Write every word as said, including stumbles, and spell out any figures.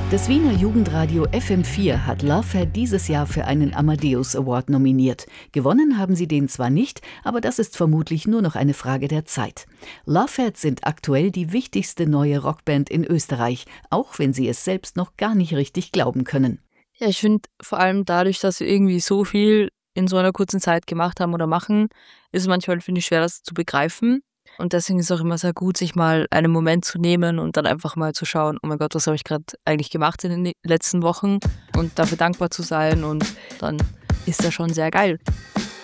Das Wiener Jugendradio F M vier hat Loveherd dieses Jahr für einen Amadeus Award nominiert. Gewonnen haben sie den zwar nicht, aber das ist vermutlich nur noch eine Frage der Zeit. Loveherd sind aktuell die wichtigste neue Rockband in Österreich, auch wenn sie es selbst noch gar nicht richtig glauben können. Ja, ich finde vor allem dadurch, dass wir irgendwie so viel in so einer kurzen Zeit gemacht haben oder machen, ist es manchmal, finde ich, schwer, das zu begreifen. Und deswegen ist es auch immer sehr gut, sich mal einen Moment zu nehmen und dann einfach mal zu schauen, oh mein Gott, was habe ich gerade eigentlich gemacht in den letzten Wochen und dafür dankbar zu sein und dann ist das schon sehr geil.